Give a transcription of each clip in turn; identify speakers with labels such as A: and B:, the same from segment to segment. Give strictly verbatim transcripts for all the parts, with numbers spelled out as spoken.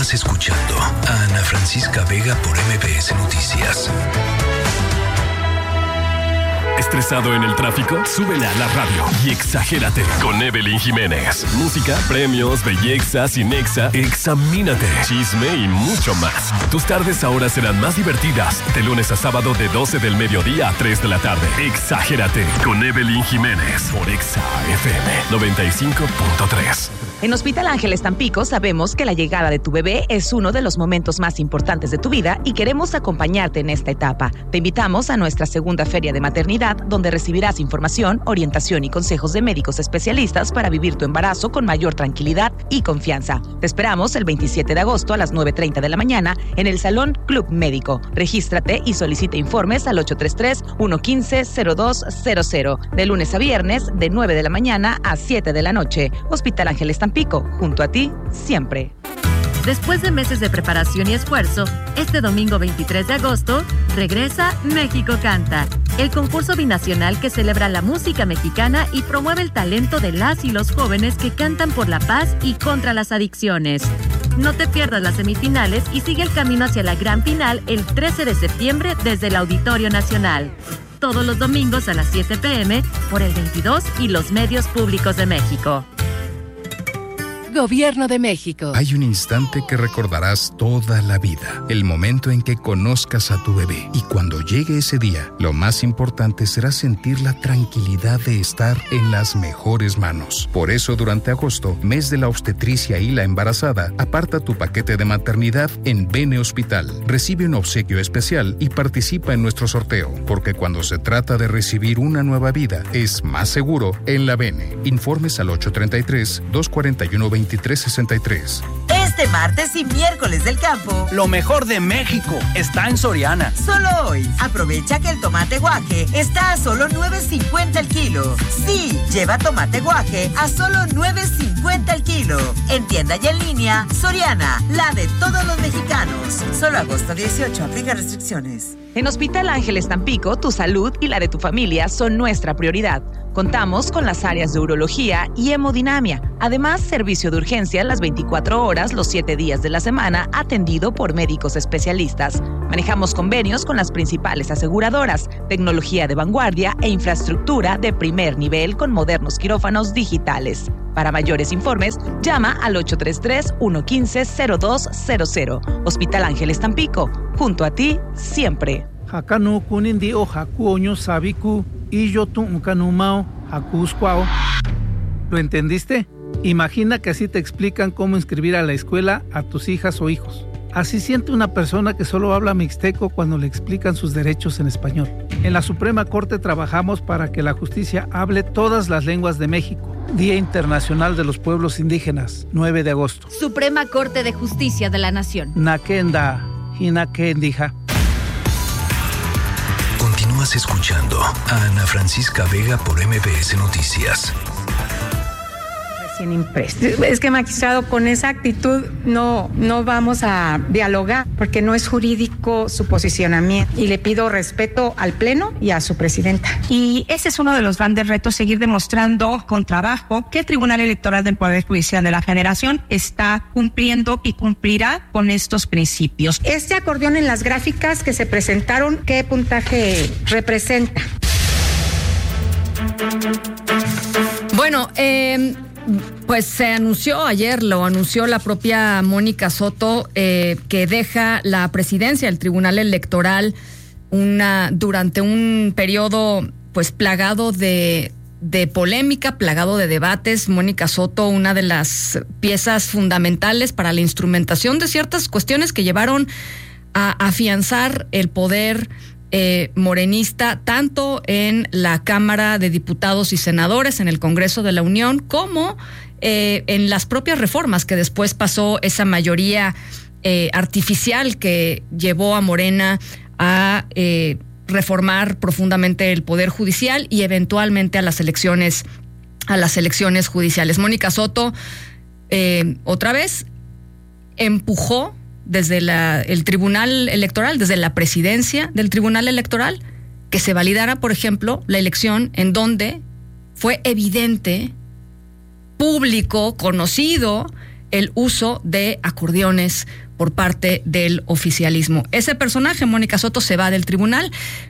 A: Continúas escuchando a Ana Francisca Vega por M B S Noticias.
B: ¿Estresado en el tráfico? Súbele a la radio y exagérate con Evelyn Jiménez. Música, premios, belleza, cinexa, examínate, chisme y mucho más. Tus tardes ahora serán más divertidas. De lunes a sábado de doce del mediodía a tres de la tarde. Exagérate con Evelyn Jiménez por Exa F M noventa y cinco punto tres.
C: En Hospital Ángeles Tampico sabemos que la llegada de tu bebé es uno de los momentos más importantes de tu vida y queremos acompañarte en esta etapa. Te invitamos a nuestra segunda feria de maternidad, donde recibirás información, orientación y consejos de médicos especialistas para vivir tu embarazo con mayor tranquilidad y confianza. Te esperamos el veintisiete de agosto a las nueve treinta de la mañana en el Salón Club Médico. Regístrate y solicita informes al ocho tres tres, uno uno cinco, cero dos cero cero. De lunes a viernes, de nueve de la mañana a siete de la noche. Hospital Ángeles Tampico, junto a ti, siempre.
D: Después de meses de preparación y esfuerzo, este domingo veintitrés de agosto, regresa México Canta, el concurso binacional que celebra la música mexicana y promueve el talento de las y los jóvenes que cantan por la paz y contra las adicciones. No te pierdas las semifinales y sigue el camino hacia la gran final el trece de septiembre desde el Auditorio Nacional. Todos los domingos a las siete p.m. por el veintidós y los medios públicos de México.
E: Gobierno de México.
F: Hay un instante que recordarás toda la vida, el momento en que conozcas a tu bebé. Y cuando llegue ese día, lo más importante será sentir la tranquilidad de estar en las mejores manos. Por eso, durante agosto, mes de la obstetricia y la embarazada, aparta tu paquete de maternidad en Bene Hospital. Recibe un obsequio especial y participa en nuestro sorteo, porque cuando se trata de recibir una nueva vida, es más seguro en la Bene. Informes al ocho tres tres, dos cuatro uno, dos tres seis tres.
G: Este martes y miércoles del campo,
H: lo mejor de México está en Soriana.
G: Solo hoy, aprovecha que el tomate guaje está a solo nueve cincuenta el kilo. Sí, lleva tomate guaje a solo nueve cincuenta el kilo. En tienda y en línea, Soriana, la de todos los mexicanos. Solo agosto dieciocho, aplica restricciones.
C: En Hospital Ángeles Tampico, tu salud y la de tu familia son nuestra prioridad. Contamos con las áreas de urología y hemodinamia. Además, servicio de urgencia las veinticuatro horas, los siete días de la semana, atendido por médicos especialistas. Manejamos convenios con las principales aseguradoras, tecnología de vanguardia e infraestructura de primer nivel con modernos quirófanos digitales. Para mayores informes, llama al ocho tres tres, uno uno cinco, cero dos cero cero. Hospital Ángeles Tampico, junto a ti, siempre.
I: Hakanu kunindi o haku oño sabiku y yo tu unkanumao haku squao. ¿Lo entendiste? Imagina que así te explican cómo inscribir a la escuela a tus hijas o hijos. Así siente una persona que solo habla mixteco cuando le explican sus derechos en español. En la Suprema Corte trabajamos para que la justicia hable todas las lenguas de México. Día Internacional de los Pueblos Indígenas, nueve de agosto.
J: Suprema Corte de Justicia de la Nación.
I: Nakenda, hinakendija.
A: Continúas escuchando a Ana Francisca Vega por M B S Noticias.
K: Es que, magistrado, con esa actitud no, no vamos a dialogar porque no es jurídico su posicionamiento y le pido respeto al Pleno y a su presidenta.
L: Y ese es uno de los grandes retos, seguir demostrando con trabajo que el Tribunal Electoral del Poder Judicial de la Federación está cumpliendo y cumplirá con estos principios.
K: Este acordeón en las gráficas que se presentaron, ¿qué puntaje representa?
M: Bueno, eh... pues se anunció ayer, lo anunció la propia Mónica Soto, eh, que deja la presidencia del Tribunal Electoral una durante un periodo pues plagado de, de polémica, plagado de debates. Mónica Soto, una de las piezas fundamentales para la instrumentación de ciertas cuestiones que llevaron a afianzar el poder Eh, morenista, tanto en la Cámara de Diputados y Senadores, en el Congreso de la Unión, como eh, en las propias reformas que después pasó esa mayoría eh, artificial que llevó a Morena a eh, reformar profundamente el Poder Judicial y eventualmente a las elecciones, a las elecciones judiciales. Mónica Soto, eh, otra vez, empujó desde la, el Tribunal Electoral, desde la presidencia del Tribunal Electoral, que se validara, por ejemplo, la elección en donde fue evidente, público, conocido, el uso de acordeones por parte del oficialismo. Ese personaje, Mónica Soto, se va del tribunal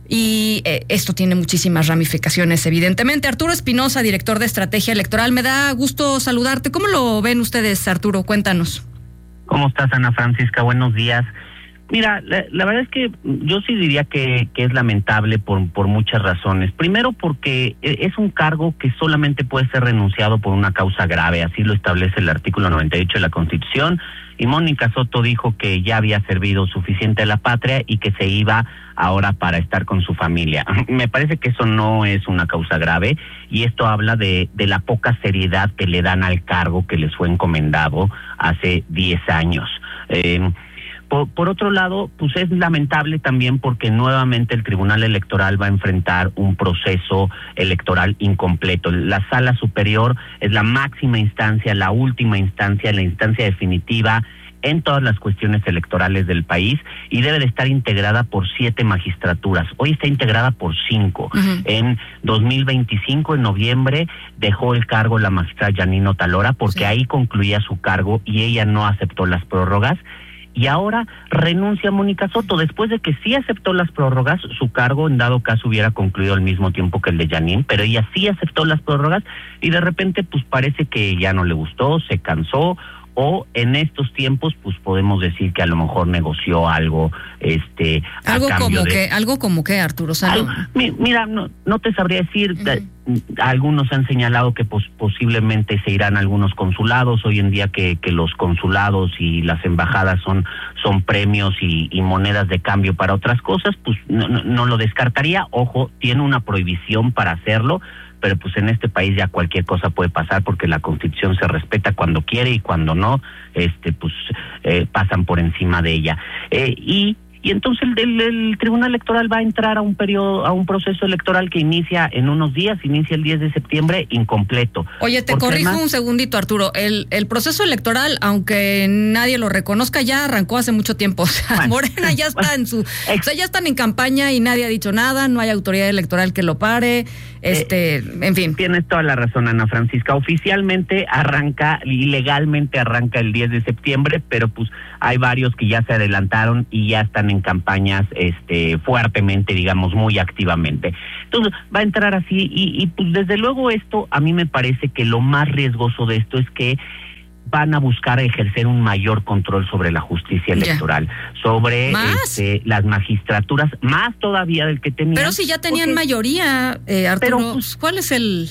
M: y eh, esto tiene muchísimas ramificaciones, evidentemente. Arturo Espinosa, director de Estrategia Electoral, me da gusto saludarte. ¿Cómo lo ven ustedes, Arturo? Cuéntanos.
E: ¿Cómo estás, Ana Francisca? Buenos días. Mira, la, la verdad es que yo sí diría que, que es lamentable por, por muchas razones. Primero, porque es un cargo que solamente puede ser renunciado por una causa grave, así lo establece el artículo noventa y ocho de la Constitución, y Mónica Soto dijo que ya había servido suficiente a la patria y que se iba ahora para estar con su familia. Me parece que eso no es una causa grave, y esto habla de, de la poca seriedad que le dan al cargo que les fue encomendado hace diez años. Eh, Por, por otro lado, pues es lamentable también porque nuevamente el Tribunal Electoral va a enfrentar un proceso electoral incompleto. La Sala Superior es la máxima instancia, la última instancia, la instancia definitiva en todas las cuestiones electorales del país, y debe de estar integrada por siete magistraturas. Hoy está integrada por cinco. Uh-huh. En dos mil veinticinco, en noviembre, dejó el cargo la magistrada Janine Otalora porque sí. ahí concluía su cargo y ella no aceptó las prórrogas. Y ahora renuncia Mónica Soto, después de que sí aceptó las prórrogas. Su cargo en dado caso hubiera concluido al mismo tiempo que el de Janine, pero ella sí aceptó las prórrogas y de repente pues parece que ya no le gustó, se cansó, o en estos tiempos pues podemos decir que a lo mejor negoció algo este
M: algo
E: a cambio
M: como
E: de...
M: que algo como que Arturo Salo.
E: Mi, mira no no te sabría decir. Uh-huh. Algunos han señalado que pues, posiblemente se irán a algunos consulados. Hoy en día que, que los consulados y las embajadas son son premios y, y monedas de cambio para otras cosas, pues no, no, no lo descartaría. Ojo, tiene una prohibición para hacerlo, pero pues en este país ya cualquier cosa puede pasar porque la Constitución se respeta cuando quiere y cuando no, este pues eh, pasan por encima de ella. Eh, y Y entonces el, el, el Tribunal Electoral va a entrar a un periodo, a un proceso electoral que inicia en unos días, inicia el diez de septiembre, incompleto.
M: Oye, te corrijo además... un segundito, Arturo. El, el proceso electoral, aunque nadie lo reconozca, ya arrancó hace mucho tiempo. O sea, bueno, Morena ya está en su, o sea, ya están en campaña y nadie ha dicho nada, no hay autoridad electoral que lo pare, este, eh, en fin.
E: Tienes toda la razón, Ana Francisca. Oficialmente arranca, y legalmente arranca el diez de septiembre, pero pues hay varios que ya se adelantaron y ya están en campañas este fuertemente, digamos, muy activamente. Entonces, va a entrar así y, y pues desde luego esto, a mí me parece que lo más riesgoso de esto es que van a buscar ejercer un mayor control sobre la justicia electoral, yeah. sobre este, las magistraturas, más todavía del que tenían.
M: Pero si ya tenían porque, mayoría, eh, Arturo, pero, pues, ¿cuál es el...?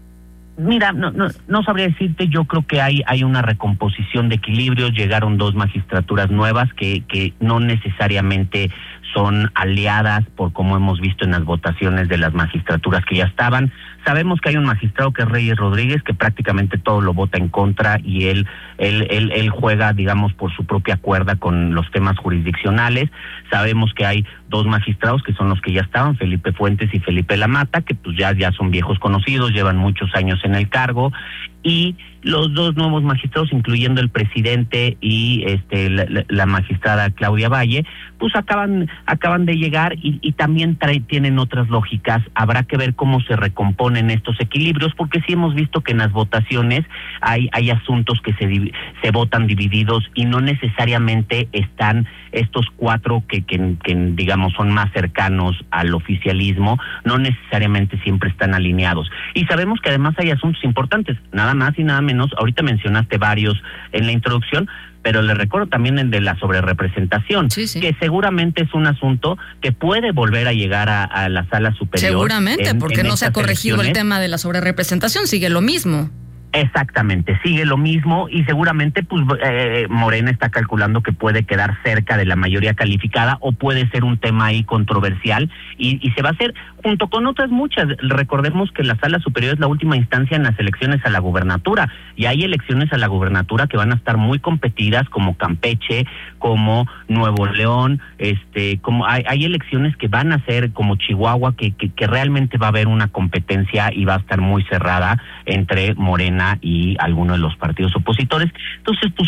E: Mira, no, no, no sabría decirte. Yo creo que hay hay una recomposición de equilibrios. Llegaron dos magistraturas nuevas que que no necesariamente son aliadas por como hemos visto en las votaciones de las magistraturas que ya estaban. Sabemos que hay un magistrado que es Reyes Rodríguez, que prácticamente todo lo vota en contra y él él él, él juega, digamos, por su propia cuerda con los temas jurisdiccionales. Sabemos que hay dos magistrados que son los que ya estaban, Felipe Fuentes y Felipe Lamata, que pues ya ya son viejos conocidos, llevan muchos años en el cargo, y los dos nuevos magistrados, incluyendo el presidente y este la, la magistrada Claudia Valle, pues acaban acaban de llegar y, y también trae, tienen otras lógicas. Habrá que ver cómo se recomponen estos equilibrios, porque sí hemos visto que en las votaciones hay hay asuntos que se se votan divididos y no necesariamente están estos cuatro que, que, que digamos son más cercanos al oficialismo, no necesariamente siempre están alineados. Y sabemos que además hay asuntos importantes, nada más y nada menos, ahorita mencionaste varios en la introducción, pero le recuerdo también el de la sobrerepresentación, sí, sí. que seguramente es un asunto que puede volver a llegar a, a la sala superior.
M: Seguramente, en, porque en no se ha corregido elecciones. El tema de la sobrerepresentación, sigue lo mismo.
E: Exactamente, sigue lo mismo y seguramente pues eh, Morena está calculando que puede quedar cerca de la mayoría calificada o puede ser un tema ahí controversial y, y se va a hacer junto con otras muchas. Recordemos que la Sala Superior es la última instancia en las elecciones a la gubernatura y hay elecciones a la gubernatura que van a estar muy competidas, como Campeche, como Nuevo León, este, como hay, hay elecciones que van a ser como Chihuahua, que, que, que realmente va a haber una competencia y va a estar muy cerrada entre Morena y alguno de los partidos opositores. Entonces, pues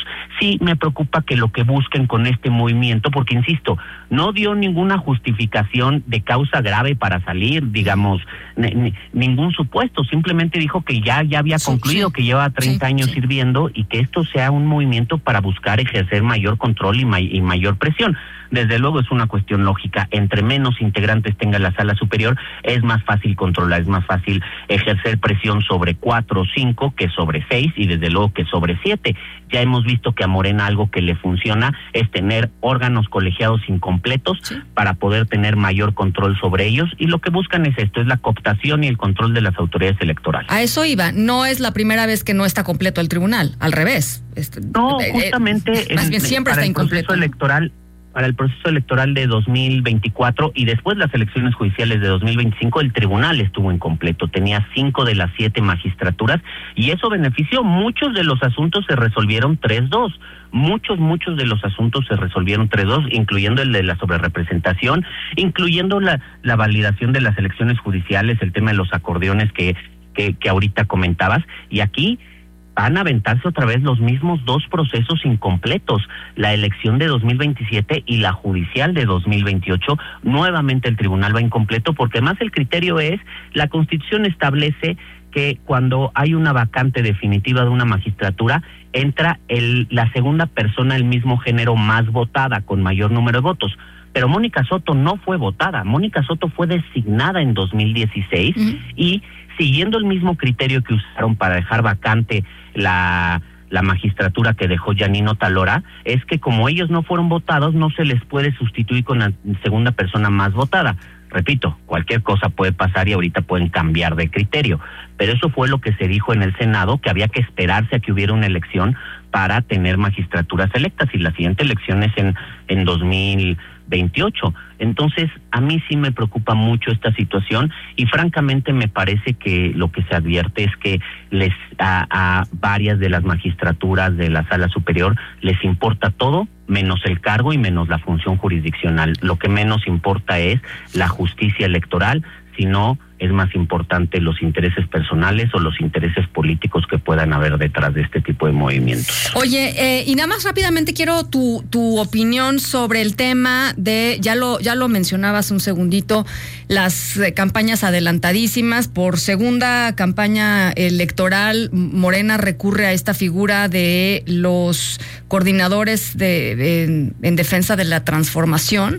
E: sí me preocupa que lo que busquen con este movimiento, porque insisto, no dio ninguna justificación de causa grave para salir, digamos, n- ningún supuesto, simplemente dijo que ya, ya había concluido, sí, que lleva treinta sí, años sí. sirviendo, y que esto sea un movimiento para buscar ejercer mayor control y, may- y mayor presión. Desde luego es una cuestión lógica, entre menos integrantes tenga la sala superior, es más fácil controlar, es más fácil ejercer presión sobre cuatro o cinco que sobre seis, y desde luego que sobre siete. Ya hemos visto que a Morena algo que le funciona es tener órganos colegiados incompletos, sí, para poder tener mayor control sobre ellos, y lo que buscan es esto, es la cooptación y el control de las autoridades electorales.
M: A eso iba, no es la primera vez que no está completo el tribunal, al revés. Este,
E: no, justamente
M: eh, más bien siempre está
E: el
M: incompleto.
E: Proceso electoral Para el proceso electoral de dos mil veinticuatro y después las elecciones judiciales de dos mil veinticinco, el tribunal estuvo incompleto, tenía cinco de las siete magistraturas, y eso benefició. Muchos de los asuntos se resolvieron tres dos, muchos, muchos de los asuntos se resolvieron tres dos, incluyendo el de la sobrerepresentación, incluyendo la, la validación de las elecciones judiciales, el tema de los acordeones que, que, que ahorita comentabas, y aquí van a aventarse otra vez los mismos dos procesos incompletos, la elección de dos mil veintisiete y la judicial de dos mil veintiocho. Nuevamente el tribunal va incompleto, porque además el criterio es, la Constitución establece que cuando hay una vacante definitiva de una magistratura, entra el, la segunda persona del mismo género más votada, con mayor número de votos. Pero Mónica Soto no fue votada, Mónica Soto fue designada en dos mil dieciséis, uh-huh, y siguiendo el mismo criterio que usaron para dejar vacante la, la magistratura que dejó Yanino Talora, es que como ellos no fueron votados, no se les puede sustituir con la segunda persona más votada. Repito, cualquier cosa puede pasar y ahorita pueden cambiar de criterio, pero eso fue lo que se dijo en el Senado, que había que esperarse a que hubiera una elección para tener magistraturas electas, y la siguiente elección es en, en dos mil veintiocho. Entonces, a mí sí me preocupa mucho esta situación, y francamente me parece que lo que se advierte es que les a, a varias de las magistraturas de la Sala Superior les importa todo menos el cargo y menos la función jurisdiccional. Lo que menos importa es la justicia electoral, sino es más importante los intereses personales o los intereses políticos que puedan haber detrás de este tipo de movimientos.
M: Oye, eh, y nada más rápidamente quiero tu tu opinión sobre el tema de, ya lo ya lo mencionabas un segundito, las eh, campañas adelantadísimas. Por segunda campaña electoral, Morena recurre a esta figura de los coordinadores de, de en, en defensa de la transformación,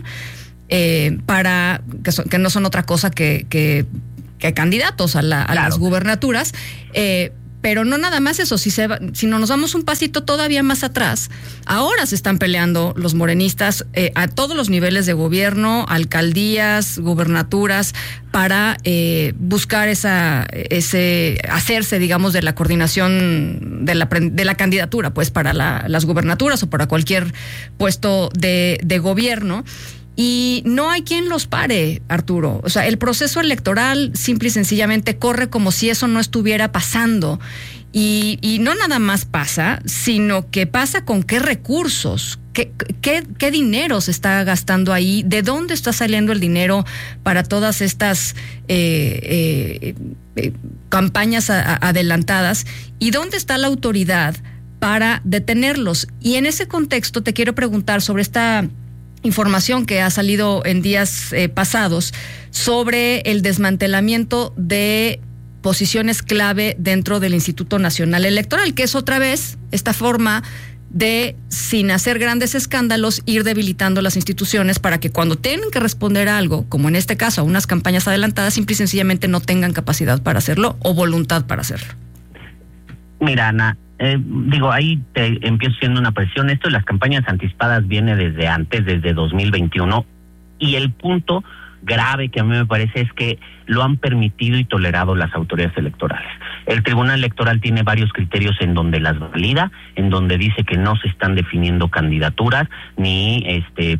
M: eh, para que, son, que no son otra cosa que, que que candidatos a, la, a claro. las gubernaturas, eh, pero no nada más eso. Si, se va, si no nos vamos un pasito todavía más atrás, ahora se están peleando los morenistas eh, a todos los niveles de gobierno, alcaldías, gubernaturas, para eh, buscar esa, ese, hacerse, digamos, de la coordinación de la, de la candidatura, pues, para la, las gubernaturas o para cualquier puesto de, de gobierno. Y no hay quien los pare, Arturo. O sea, el proceso electoral simple y sencillamente corre como si eso no estuviera pasando. Y, y no nada más pasa, sino que pasa con qué recursos, qué, qué, qué dinero se está gastando ahí, de dónde está saliendo el dinero para todas estas eh, eh, eh, campañas a, a adelantadas, y dónde está la autoridad para detenerlos. Y en ese contexto te quiero preguntar sobre esta información que ha salido en días eh, pasados sobre el desmantelamiento de posiciones clave dentro del Instituto Nacional Electoral, que es otra vez esta forma de, sin hacer grandes escándalos, ir debilitando las instituciones para que cuando tienen que responder a algo, como en este caso a unas campañas adelantadas, simple y sencillamente no tengan capacidad para hacerlo o voluntad para hacerlo.
E: Mira, Ana, Eh, digo, ahí te empiezo siendo una presión. Esto de las campañas anticipadas viene desde antes, desde dos mil veintiuno, y el punto grave que a mí me parece es que lo han permitido y tolerado las autoridades electorales. El Tribunal Electoral tiene varios criterios en donde las valida, en donde dice que no se están definiendo candidaturas, ni este pre,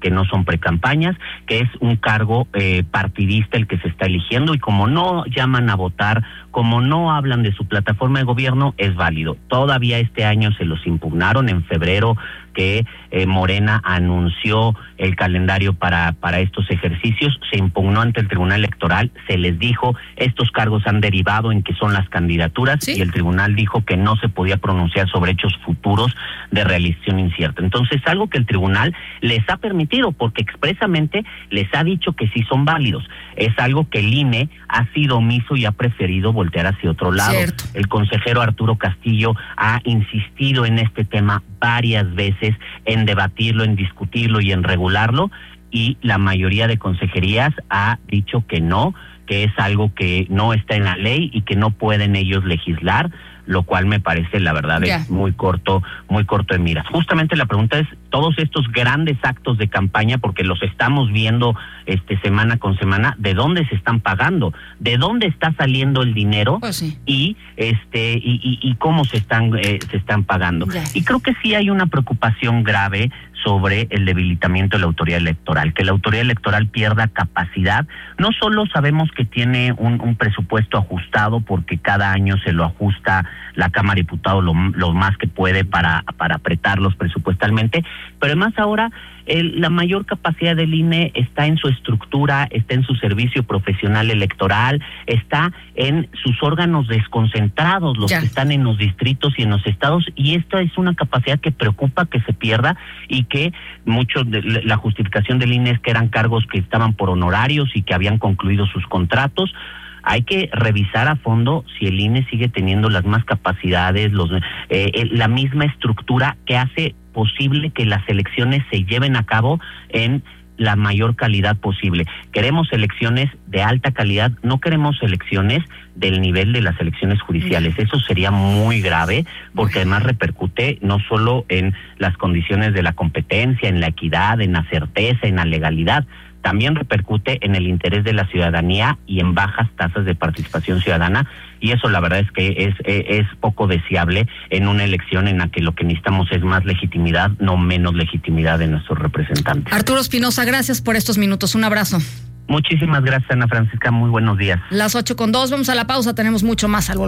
E: que no son precampañas, que es un cargo eh, partidista el que se está eligiendo, y como no llaman a votar, como no hablan de su plataforma de gobierno, es válido. Todavía este año se los impugnaron en febrero, que eh, Morena anunció el calendario para, para estos ejercicios, se impugnó ante el Tribunal Electoral, se les dijo, estos cargos han derivado en que son las candidaturas, ¿sí? Y el tribunal dijo que no se podía pronunciar sobre hechos futuros de realización incierta. Entonces, algo que el tribunal les ha permitido, porque expresamente les ha dicho que sí son válidos. Es algo que el I N E ha sido omiso y ha preferido voltear hacia otro lado. Cierto. El consejero Arturo Castillo ha insistido en este tema varias veces, en debatirlo, en discutirlo y en regularlo, y la mayoría de consejerías ha dicho que no, que es algo que no está en la ley y que no pueden ellos legislar, lo cual me parece, la verdad, yeah. es muy corto, muy corto de miras. Justamente la pregunta es, todos estos grandes actos de campaña, porque los estamos viendo este semana con semana, ¿de dónde se están pagando? ¿De dónde está saliendo el dinero?
M: Pues sí.
E: Y este y, y, y cómo se están eh, se están pagando. Yeah. Y creo que sí hay una preocupación grave sobre el debilitamiento de la autoridad electoral, que la autoridad electoral pierda capacidad. No solo sabemos que tiene un, un presupuesto ajustado, porque cada año se lo ajusta la Cámara de Diputados lo, lo más que puede para, para apretarlos presupuestalmente, pero además ahora el, la mayor capacidad del I N E está en su estructura, está en su servicio profesional electoral, está en sus órganos desconcentrados, los ya. que están en los distritos y en los estados, y esta es una capacidad que preocupa que se pierda, y que muchos de la justificación del I N E es que eran cargos que estaban por honorarios y que habían concluido sus contratos. Hay que revisar a fondo si el I N E sigue teniendo las mismas capacidades, los eh, la misma estructura que hace posible que las elecciones se lleven a cabo en la mayor calidad posible. Queremos elecciones de alta calidad, no queremos elecciones del nivel de las elecciones judiciales. Eso sería muy grave, porque además repercute no solo en las condiciones de la competencia, en la equidad, en la certeza, en la legalidad, también repercute en el interés de la ciudadanía y en bajas tasas de participación ciudadana, y eso la verdad es que es, es poco deseable en una elección en la que lo que necesitamos es más legitimidad, no menos legitimidad de nuestros representantes.
M: Arturo Espinosa, gracias por estos minutos, un abrazo.
E: Muchísimas gracias, Ana Francisca, muy buenos días.
M: Las ocho con dos, vamos a la pausa, tenemos mucho más al volver.